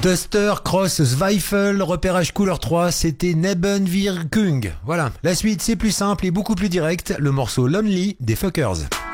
Duster Cross Zweifel, repérage couleur 3, c'était Nebenwirkung. Voilà, la suite c'est plus simple et beaucoup plus direct, le morceau Lonely des Fuckers.